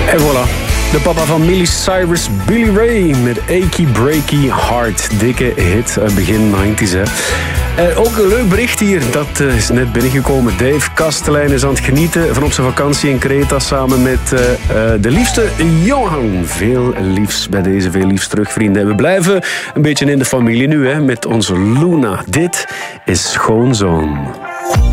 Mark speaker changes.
Speaker 1: En voilà. De papa van Miley Cyrus, Billy Ray, met Achy Breaky Heart. Dikke hit uit begin 90's, hè. Ook een leuk bericht hier, dat is net binnengekomen. Dave Kastelein is aan het genieten van op zijn vakantie in Kreta samen met de liefste Johan. Veel liefs bij deze, veel liefs terug, vrienden. En we blijven een beetje in de familie nu, hè, met onze Luna. Dit is Schoonzoon.